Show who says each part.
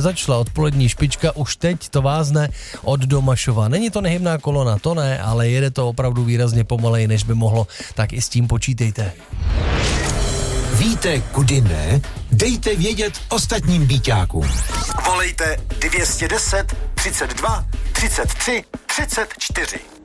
Speaker 1: začala odpolední špička, už teď to vázne od Domašova. Není to nehybná kolona, to ne, ale jede to opravdu výrazně pomalej, než by mohlo, tak i s tím počítejte.
Speaker 2: Víte, kudy ne? Dejte vědět ostatním býťákům.
Speaker 3: Volejte 210 32 33 34.